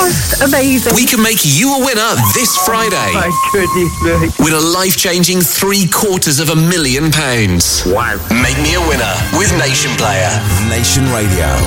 just amazing. We can make you a winner this Friday. My goodness me. With a life-changing £750,000. Wow. Make me a winner with Nation Player. Nation Radio.